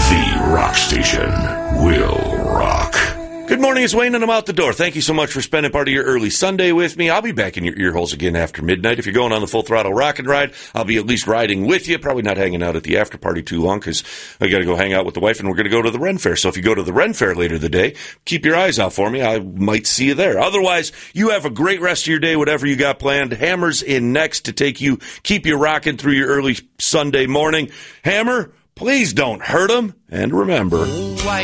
The rock station will rock. Good morning, it's Wayne, and I'm out the door. Thank you so much for spending part of your early Sunday with me. I'll be back in your ear holes again after midnight. If you're going on the Full Throttle Rock and Ride, I'll be at least riding with you. Probably not hanging out at the after party too long because I got to go hang out with the wife, and we're going to go to the Ren Fair. So if you go to the Ren Fair later the day, keep your eyes out for me. I might see you there. Otherwise, you have a great rest of your day, whatever you got planned. Hammer's in next to keep you rocking through your early Sunday morning. Hammer, please don't hurt him. And remember, white